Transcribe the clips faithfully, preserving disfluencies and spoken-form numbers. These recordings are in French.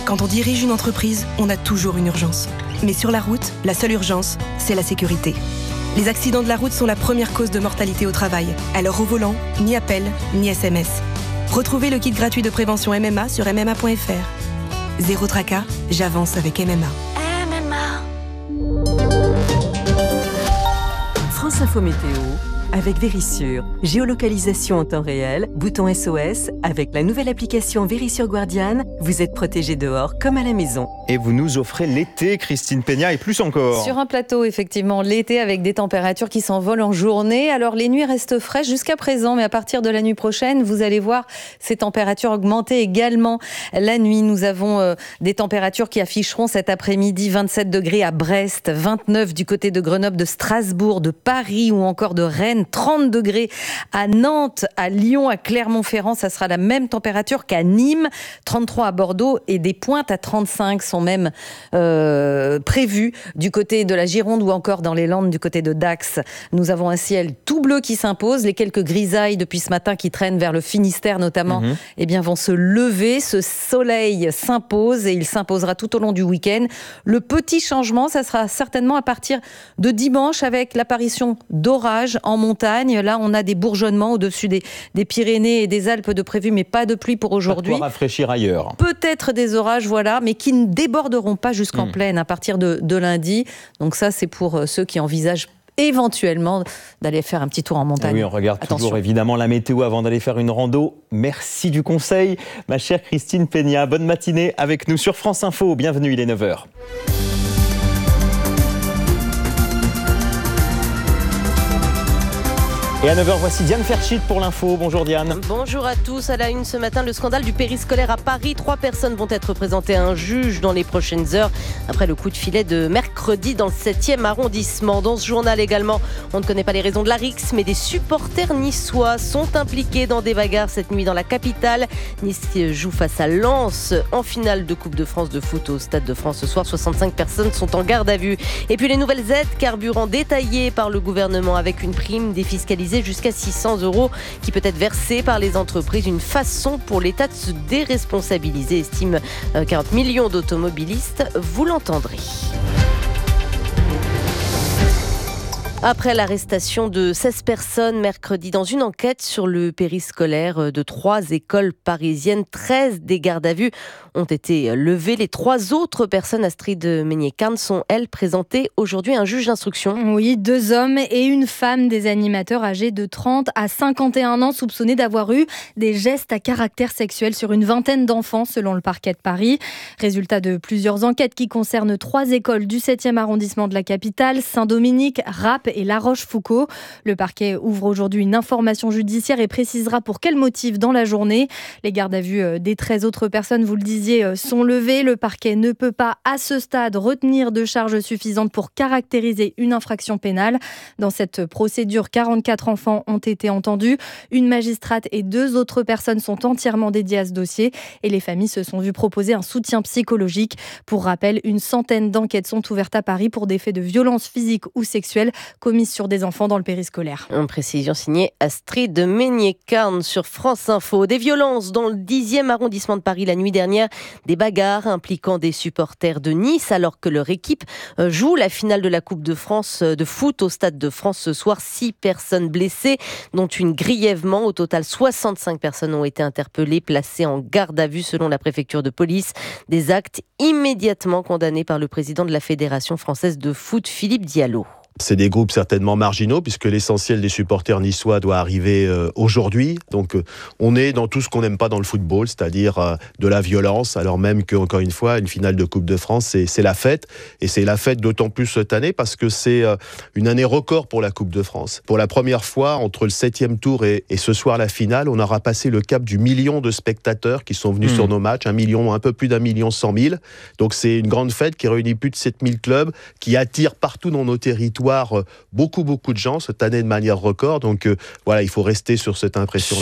Quand on dirige une entreprise, on a toujours une urgence. Mais sur la route, la seule urgence, c'est la sécurité. Les accidents de la route sont la première cause de mortalité au travail. Alors au volant, ni appel, ni S M S. Retrouvez le kit gratuit de prévention M M A sur m m a point f r. Zéro tracas, j'avance avec M M A. M M A. France Info Météo avec Vérissure. Géolocalisation en temps réel, bouton S O S. Avec la nouvelle application Vérissure Guardian, vous êtes protégé dehors comme à la maison. Et vous nous offrez l'été, Christine Peña, et plus encore. Sur un plateau, effectivement, l'été avec des températures qui s'envolent en journée. Alors les nuits restent fraîches jusqu'à présent, mais à partir de la nuit prochaine, vous allez voir ces températures augmenter également. La nuit, nous avons euh, des températures qui afficheront cet après-midi vingt-sept degrés à Brest, vingt-neuf du côté de Grenoble, de Strasbourg, de Paris ou encore de Rennes, trente degrés à Nantes, à Lyon, à Clermont-Ferrand. Ça sera la même température qu'à Nîmes, trente-trois à Bordeaux, et des pointes à trente-cinq sont même euh, prévues du côté de la Gironde ou encore dans les Landes du côté de Dax. Nous avons un ciel tout bleu qui s'impose. Les quelques grisailles depuis ce matin qui traînent vers le Finistère notamment, mmh. eh bien, vont se lever. Ce soleil s'impose et il s'imposera tout au long du week-end. Le petit changement, ça sera certainement à partir de dimanche avec l'apparition d'orages en montagne. Là, on a des bourgeonnements au-dessus des, des Pyrénées et des Alpes de prévu, mais pas de pluie pour aujourd'hui. Pas de quoi rafraîchir ailleurs. Peut-être des orages, voilà, mais qui ne déborderont pas jusqu'en mmh. plaine à partir de, de lundi. Donc ça, c'est pour ceux qui envisagent éventuellement d'aller faire un petit tour en montagne. Oui, on regarde Attention. Toujours évidemment la météo avant d'aller faire une rando. Merci du conseil, ma chère Christine Peña. Bonne matinée avec nous sur France Info. Bienvenue, il est neuf heures. Et à neuf heures, voici Diane Ferchit pour l'info. Bonjour Diane. Bonjour à tous. À la une ce matin, le scandale du périscolaire à Paris. Trois personnes vont être présentées à un juge dans les prochaines heures après le coup de filet de mercredi dans le septième arrondissement. Dans ce journal également, on ne connaît pas les raisons de la rixe, mais des supporters niçois sont impliqués dans des bagarres cette nuit dans la capitale. Nice joue face à Lens en finale de Coupe de France de foot au Stade de France ce soir. soixante-cinq personnes sont en garde à vue. Et puis les nouvelles aides carburant détaillées par le gouvernement avec une prime défiscalisée jusqu'à six cents euros qui peut être versée par les entreprises. Une façon pour l'État de se déresponsabiliser, estime quarante millions d'automobilistes. Vous l'entendrez. Après l'arrestation de seize personnes mercredi dans une enquête sur le périscolaire de trois écoles parisiennes, treize des gardes à vue ont été levées. Les trois autres personnes, Astrid Meignet-Carne, sont elles présentées aujourd'hui à un juge d'instruction. Oui, deux hommes et une femme, des animateurs âgés de trente à cinquante et un ans soupçonnés d'avoir eu des gestes à caractère sexuel sur une vingtaine d'enfants selon le parquet de Paris. Résultat de plusieurs enquêtes qui concernent trois écoles du septième arrondissement de la capitale, Saint-Dominique, Rapp et La Rochefoucauld. Le parquet ouvre aujourd'hui une information judiciaire et précisera pour quel motif dans la journée. Les gardes à vue des treize autres personnes, vous le disiez, sont levées. Le parquet ne peut pas, à ce stade, retenir de charges suffisantes pour caractériser une infraction pénale. Dans cette procédure, quarante-quatre enfants ont été entendus. Une magistrate et deux autres personnes sont entièrement dédiées à ce dossier et les familles se sont vues proposer un soutien psychologique. Pour rappel, une centaine d'enquêtes sont ouvertes à Paris pour des faits de violence physique ou sexuelle commises sur des enfants dans le périscolaire. Une précision signée Astrid Meignet-Carne sur France Info. Des violences dans le dixième arrondissement de Paris la nuit dernière. Des bagarres impliquant des supporters de Nice alors que leur équipe joue la finale de la Coupe de France de foot au Stade de France ce soir. Six personnes blessées, dont une grièvement. Au total, soixante-cinq personnes ont été interpellées, placées en garde à vue selon la préfecture de police. Des actes immédiatement condamnés par le président de la Fédération française de foot, Philippe Diallo. C'est des groupes certainement marginaux puisque l'essentiel des supporters niçois doit arriver euh, aujourd'hui. Donc euh, on est dans tout ce qu'on n'aime pas dans le football, c'est-à-dire euh, de la violence, alors même qu'encore une fois, une finale de Coupe de France, c'est, c'est la fête. Et c'est la fête d'autant plus cette année parce que c'est euh, une année record pour la Coupe de France. Pour la première fois, entre le septième tour et, et ce soir la finale, on aura passé le cap du million de spectateurs qui sont venus mmh. sur nos matchs, un million, un peu plus d'un million cent mille. Donc c'est une grande fête qui réunit plus de sept mille clubs, qui attire partout dans nos territoires beaucoup beaucoup de gens cette année de manière record, donc euh, voilà, il faut rester sur cette impression là.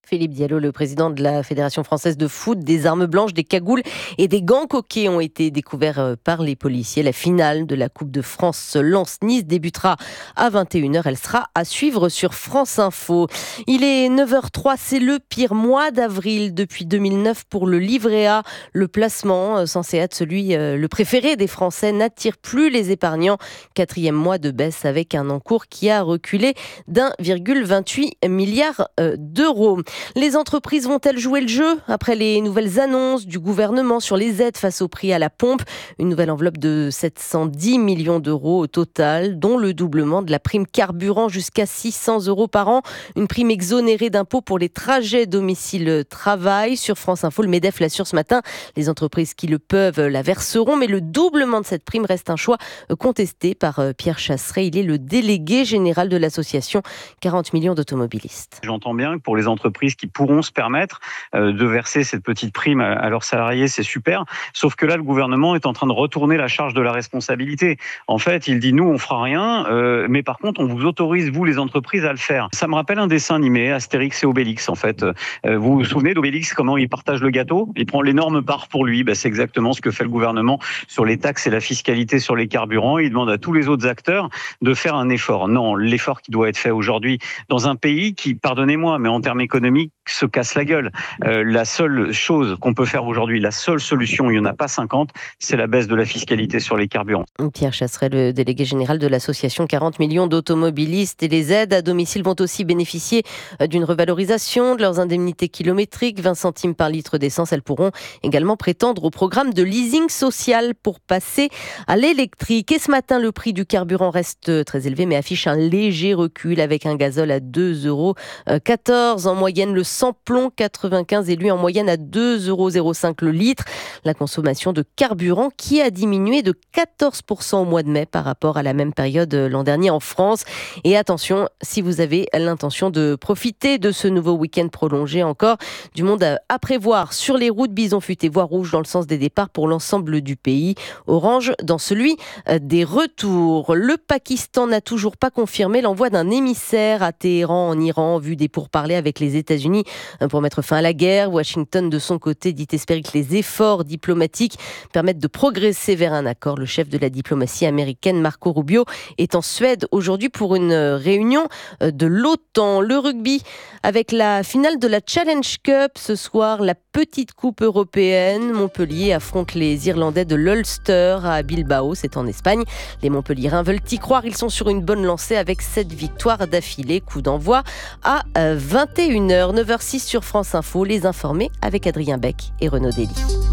Philippe Diallo, le président de la Fédération française de foot, des armes blanches, des cagoules et des gants coquets ont été découverts par les policiers. La finale de la Coupe de France Lens-Nice débutera à vingt et une heures. Elle sera à suivre sur France Info. Il est neuf heures zéro trois, c'est le pire mois d'avril depuis deux mille neuf pour le livret A. Le placement, censé être celui le préféré des Français, n'attire plus les épargnants. Quatrième mois de baisse avec un encours qui a reculé d'un virgule vingt-huit milliard d'euros. Les entreprises vont-elles jouer le jeu après les nouvelles annonces du gouvernement sur les aides face au prix à la pompe? Une nouvelle enveloppe de sept cent dix millions d'euros au total, dont le doublement de la prime carburant jusqu'à six cents euros par an. Une prime exonérée d'impôts pour les trajets domicile-travail. Sur France Info, le MEDEF l'assure ce matin. Les entreprises qui le peuvent la verseront, mais le doublement de cette prime reste un choix contesté par Pierre Chasseret. Il est le délégué général de l'association quarante millions d'automobilistes. J'entends bien que pour les entreprises qui pourront se permettre euh, de verser cette petite prime à leurs salariés, c'est super. Sauf que là, le gouvernement est en train de retourner la charge de la responsabilité. En fait, il dit, nous, on fera rien, euh, mais par contre, on vous autorise, vous, les entreprises, à le faire. Ça me rappelle un dessin animé, Astérix et Obélix, en fait. Euh, vous vous souvenez d'Obélix, comment il partage le gâteau? Il prend l'énorme part pour lui. Ben, c'est exactement ce que fait le gouvernement sur les taxes et la fiscalité sur les carburants. Il demande à tous les autres acteurs de faire un effort. Non, l'effort qui doit être fait aujourd'hui dans un pays qui, pardonnez-moi, mais en termes économiques, se casse la gueule. Euh, la seule chose qu'on peut faire aujourd'hui, la seule solution, il n'y en a pas cinquante, c'est la baisse de la fiscalité sur les carburants. Pierre Chasseret, le délégué général de l'association quarante millions d'automobilistes, et les aides à domicile vont aussi bénéficier d'une revalorisation de leurs indemnités kilométriques, vingt centimes par litre d'essence. Elles pourront également prétendre au programme de leasing social pour passer à l'électrique. Et ce matin, le prix du carburant reste très élevé, mais affiche un léger recul avec un gazole à deux euros quatorze en moyenne. Le sans-plomb quatre-vingt-quinze est lui en moyenne à deux euros zéro cinq le litre. La consommation de carburant qui a diminué de quatorze pour cent au mois de mai par rapport à la même période l'an dernier en France. Et attention, si vous avez l'intention de profiter de ce nouveau week-end prolongé, encore du monde à prévoir sur les routes. Bison futé, voie rouge dans le sens des départs pour l'ensemble du pays. Orange dans celui des retours. Le Pakistan n'a toujours pas confirmé l'envoi d'un émissaire à Téhéran en Iran en vue des pourparlers avec les États-Unis pour mettre fin à la guerre. Washington, de son côté, dit espérer que les efforts diplomatiques permettent de progresser vers un accord. Le chef de la diplomatie américaine, Marco Rubio, est en Suède aujourd'hui pour une réunion de l'OTAN. Le rugby, avec la finale de la Challenge Cup ce soir, la petite coupe européenne. Montpellier affronte les Irlandais de l'Ulster à Bilbao, c'est en Espagne. Les Montpelliérains veulent y croire, ils sont sur une bonne lancée avec sept victoires d'affilée. Coup d'envoi à vingt et une heures, neuf heures zéro six sur France Info. Les informés avec Adrien Beck et Renaud Dely.